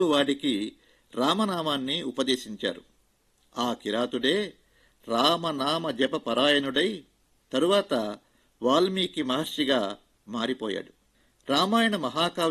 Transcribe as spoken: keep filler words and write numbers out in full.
వాడికి రామనామాన్ని ఉపదేశించారు. ఆ కిరాతుడే రామనామ జప పరాయణుడై తరువాత వాల్మీకి మహర్షిగా మారిపోయాడు. రామాయణ మహాకావ్య